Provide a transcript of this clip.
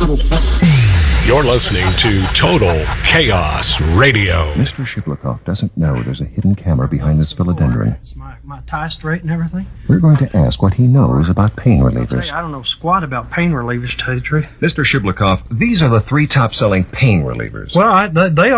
You're listening to Total Chaos Radio. Mr. Shiblikov doesn't know there's a hidden camera behind this philodendron. Is my tie straight and everything? We're going to ask what he knows about pain relievers. I don't know squat about pain relievers, to tell you the truth. Mr. Shiblikov, these are the 3 top-selling pain relievers. Well, they